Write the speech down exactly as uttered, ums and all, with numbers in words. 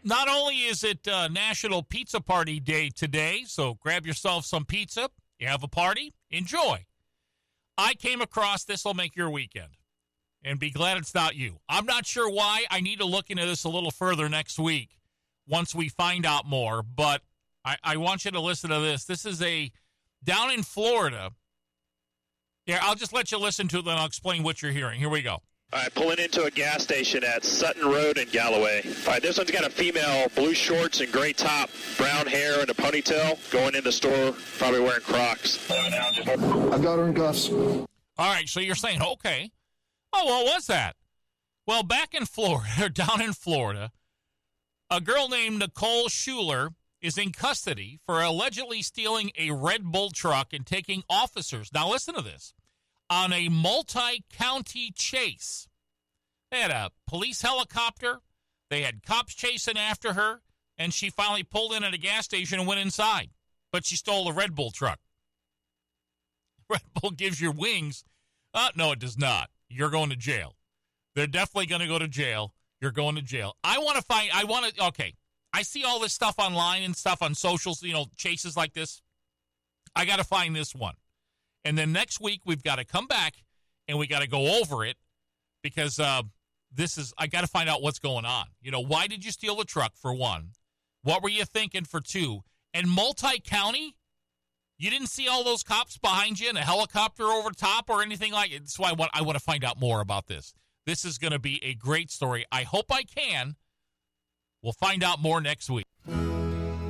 not only is it uh, National Pizza Party Day today, so grab yourself some pizza, you have a party, enjoy. I came across this will make your weekend, and be glad it's not you. I'm not sure why. I need to look into this a little further next week once we find out more, but I, I want you to listen to this. This is a, down in Florida. Yeah, I'll just let you listen to it, then I'll explain what you're hearing. Here we go. All right, pulling into a gas station at Sutton Road in Galloway. All right, this one's got a female, blue shorts and gray top, brown hair and a ponytail, going in the store, probably wearing Crocs. I've got her in cuffs. All right, so you're saying, okay. Oh, what was that? Well, back in Florida, or down in Florida, a girl named Nicole Schuler is in custody for allegedly stealing a Red Bull truck and taking officers. Now, listen to this. On a multi-county chase. They had a police helicopter. They had cops chasing after her. And she finally pulled in at a gas station and went inside. But she stole a Red Bull truck. Red Bull gives you wings. Uh, no, it does not. You're going to jail. They're definitely going to go to jail. You're going to jail. I want to find, I want to, okay. I see all this stuff online and stuff on socials, you know, chases like this. I got to find this one. And then next week, we've got to come back and we got to go over it because uh, this is, I got to find out what's going on. You know, why did you steal the truck, for one? What were you thinking, for two? And multi-county? You didn't see all those cops behind you and a helicopter over top or anything like it? That's why I want, I want to find out more about this. This is going to be a great story. I hope I can. We'll find out more next week.